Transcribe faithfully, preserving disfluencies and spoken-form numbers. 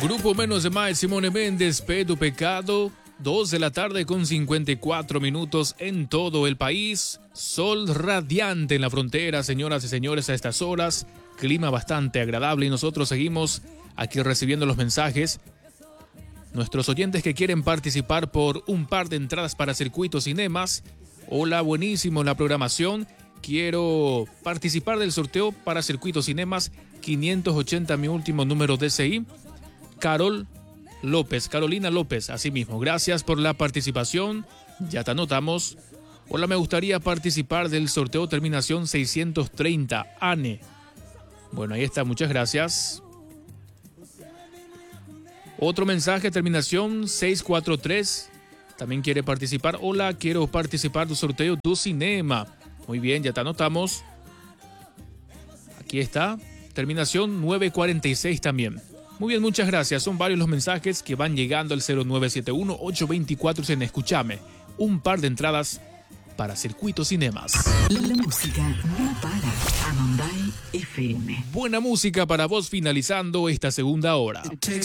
Grupo Menos de Más, Simone Méndez, Pe tu Pecado. Dos de la tarde con cincuenta y cuatro minutos en todo el país. Sol radiante en la frontera, señoras y señores, a estas horas. Clima bastante agradable y nosotros seguimos aquí recibiendo los mensajes. Nuestros oyentes que quieren participar por un par de entradas para Circuito Cinemas. Hola, buenísimo la programación. Quiero participar del sorteo para Circuito Cinemas quinientos ochenta, mi último número D C I. Carol López, Carolina López, así mismo. Gracias por la participación. Ya te anotamos. Hola, me gustaría participar del sorteo terminación seiscientos treinta. Ane. Bueno, ahí está, muchas gracias. Otro mensaje, terminación seiscientos cuarenta y tres. También quiere participar. Hola, quiero participar del sorteo Tu Cinema. Muy bien, ya te anotamos. Aquí está. Terminación novecientos cuarenta y seis también. Muy bien, muchas gracias. Son varios los mensajes que van llegando al cero nueve siete uno, ocho dos cuatro, en Escúchame. Un par de entradas para Circuito Cinemas. La música no para. Amambay F M. Buena música para vos finalizando esta segunda hora. It takes